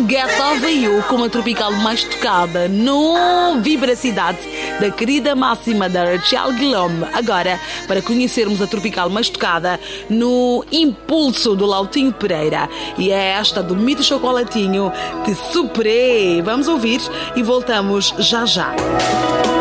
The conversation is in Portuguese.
Guetta veio com a tropical mais tocada no Vibracidade da querida máxima da Rachel Guillaume. Agora, para conhecermos a tropical mais tocada no Impulso do Lautinho Pereira. E é esta do Mito Chocolatinho, Te Superei. Vamos ouvir e voltamos já já.